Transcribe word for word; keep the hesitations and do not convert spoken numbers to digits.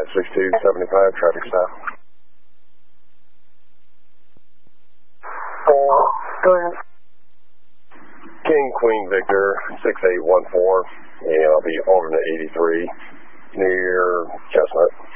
five six two seven five, traffic stop. Uh, go ahead. King Queen Victor six eight one four, and I'll be alternate eighty-three near Chestnut.